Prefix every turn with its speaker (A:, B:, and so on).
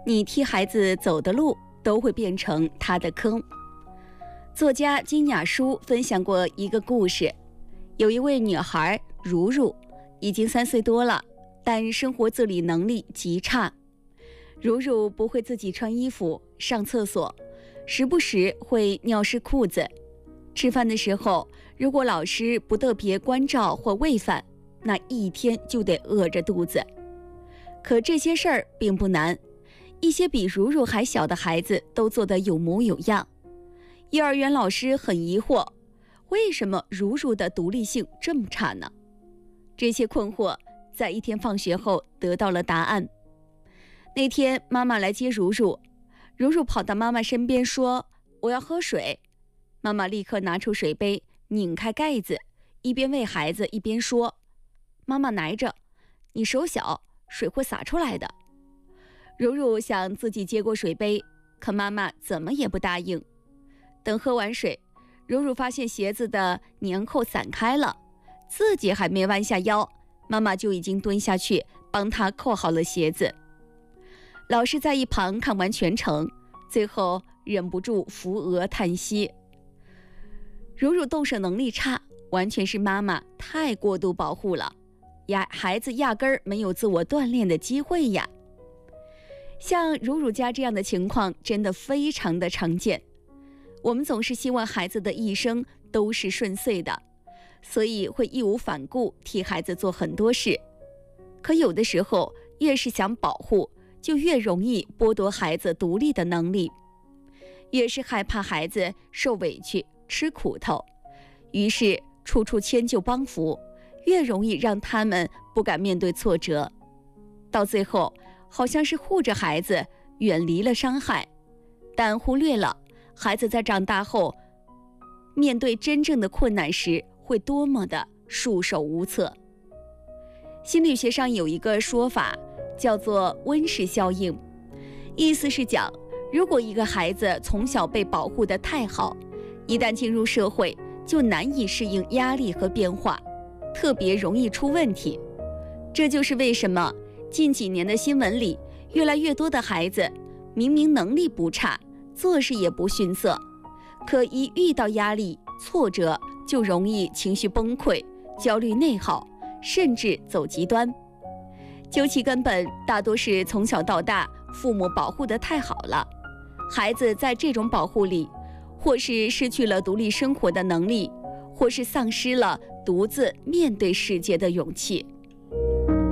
A: 你替孩子走的路都会变成他的坑。作家金雅舒分享过一个故事，有一位女孩如如，已经3岁多了，但生活自理能力极差。如如不会自己穿衣服、上厕所，时不时会尿湿裤子。吃饭的时候，如果老师不特别关照或喂饭，那一天就得饿着肚子。可这些事儿并不难，一些比如如还小的孩子都做得有模有样。幼儿园老师很疑惑，为什么如如的独立性这么差呢？这些困惑在一天放学后得到了答案。那天妈妈来接如如，如如跑到妈妈身边说：“我要喝水。”妈妈立刻拿出水杯，拧开盖子，一边喂孩子一边说：“妈妈拿着，你手小，水会洒出来的。”如如想自己接过水杯，可妈妈怎么也不答应。等喝完水，如如发现鞋子的粘扣散开了，自己还没弯下腰，妈妈就已经蹲下去帮她扣好了鞋子。老师在一旁看完全程，最后忍不住扶额叹息。如如动手能力差，完全是妈妈太过度保护了，孩子压根儿没有自我锻炼的机会呀。像如如家这样的情况真的非常的常见。我们总是希望孩子的一生都是顺遂的，所以会义无反顾替孩子做很多事。可有的时候，越是想保护，就越容易剥夺孩子独立的能力，越是害怕孩子受委屈吃苦头，于是处处迁就帮扶，越容易让他们不敢面对挫折。到最后，好像是护着孩子远离了伤害，但忽略了孩子在长大后面对真正的困难时会多么的束手无策。心理学上有一个说法叫做温室效应，意思是讲，如果一个孩子从小被保护得太好，一旦进入社会就难以适应压力和变化，特别容易出问题。这就是为什么近几年的新闻里，越来越多的孩子明明能力不差，做事也不逊色，可一遇到压力、挫折就容易情绪崩溃、焦虑内耗，甚至走极端。究其根本，大多是从小到大父母保护得太好了，孩子在这种保护里，或是失去了独立生活的能力，或是丧失了独自面对世界的勇气。